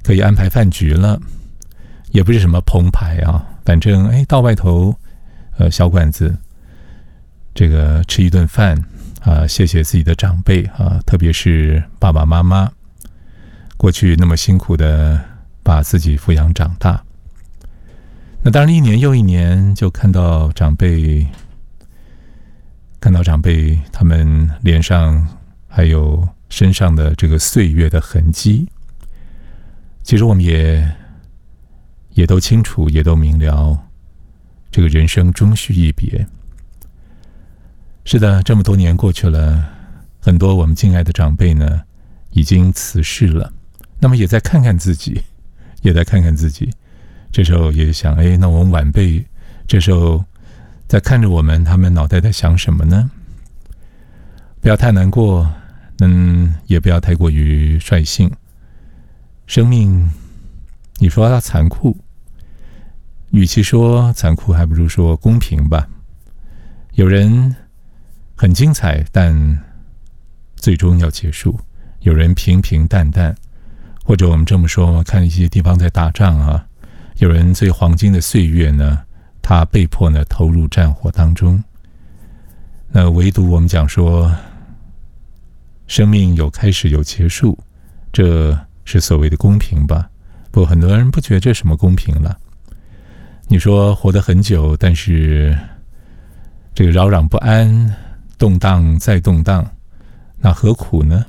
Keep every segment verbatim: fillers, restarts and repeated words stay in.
可以安排饭局了，也不是什么澎湃啊，反正哎，到外头呃小馆子，这个吃一顿饭啊，谢谢自己的长辈啊，特别是爸爸妈妈，过去那么辛苦的把自己抚养长大。那当然，一年又一年，就看到长辈，看到长辈他们脸上还有身上的这个岁月的痕迹。其实我们也也都清楚，也都明了，这个人生终须一别。是的，这么多年过去了，很多我们敬爱的长辈呢，已经辞世了。那么也再看看自己，也再看看自己。这时候也想，哎，那我们晚辈这时候在看着我们，他们脑袋在想什么呢？不要太难过，嗯，也不要太过于率性。生命，你说它残酷，与其说残酷，还不如说公平吧。有人很精彩，但最终要结束；有人平平淡淡，或者我们这么说，看一些地方在打仗啊，有人最黄金的岁月呢，他被迫呢投入战火当中。那唯独我们讲说，生命有开始有结束，这是所谓的公平吧？不过很多人不觉得这什么公平了。你说活得很久，但是这个扰攘不安，动荡再动荡，那何苦呢？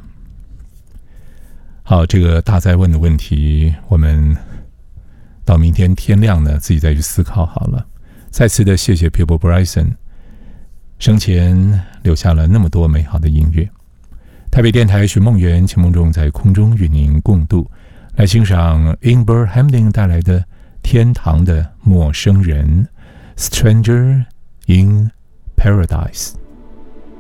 好，这个大哉问的问题，我们到明天天亮呢，自己再去思考好了。再次的谢谢 Peabo Bryson， 生前留下了那么多美好的音乐。台北电台寻梦园，请梦中在空中与您共度，来欣赏 Amber Hamlin 带来的《天堂的陌生人》 Stranger in Paradise。